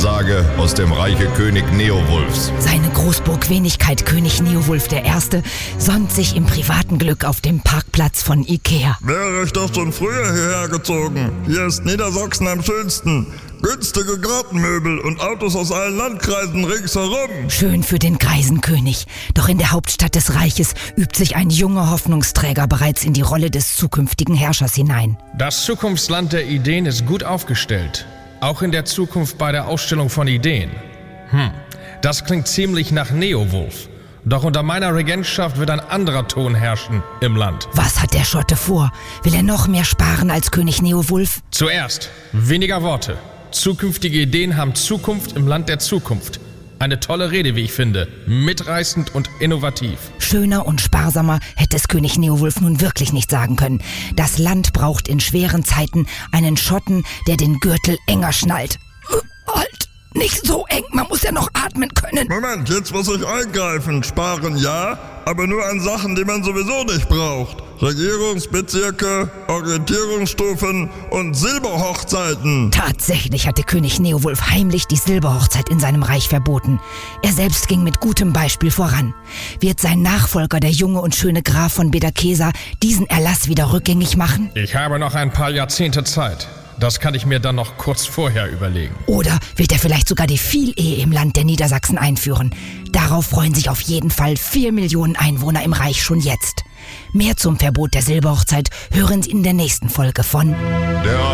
Ansage aus dem Reiche König Neowulfs. Seine Großburg Wenigkeit König Neowulf I. sonnt sich im privaten Glück auf dem Parkplatz von Ikea. Wäre ich doch schon früher hierher gezogen. Hier ist Niedersachsen am schönsten. Günstige Gartenmöbel und Autos aus allen Landkreisen ringsherum. Schön für den Greisenkönig. Doch in der Hauptstadt des Reiches übt sich ein junger Hoffnungsträger bereits in die Rolle des zukünftigen Herrschers hinein. Das Zukunftsland der Ideen ist gut aufgestellt. Auch in der Zukunft bei der Ausstellung von Ideen. Das klingt ziemlich nach Neowulf. Doch unter meiner Regentschaft wird ein anderer Ton herrschen im Land. Was hat der Schotte vor? Will er noch mehr sparen als König Neowulf? Zuerst, weniger Worte. Zukünftige Ideen haben Zukunft im Land der Zukunft. Eine tolle Rede, wie ich finde. Mitreißend und innovativ. Schöner und sparsamer hätte es König Neowulf nun wirklich nicht sagen können. Das Land braucht in schweren Zeiten einen Schotten, der den Gürtel enger schnallt. Halt! Nicht so eng, man muss ja noch atmen können. Moment, jetzt muss ich eingreifen. Sparen ja, aber nur an Sachen, die man sowieso nicht braucht. Regierungsbezirke, Orientierungsstufen und Silberhochzeiten. Tatsächlich hatte König Neowulf heimlich die Silberhochzeit in seinem Reich verboten. Er selbst ging mit gutem Beispiel voran. Wird sein Nachfolger, der junge und schöne Graf von Bederkesa, diesen Erlass wieder rückgängig machen? Ich habe noch ein paar Jahrzehnte Zeit. Das kann ich mir dann noch kurz vorher überlegen. Oder wird er vielleicht sogar die Vielehe im Land der Niedersachsen einführen? Darauf freuen sich auf jeden Fall 4 Millionen Einwohner im Reich schon jetzt. Mehr zum Verbot der Silberhochzeit hören Sie in der nächsten Folge von Der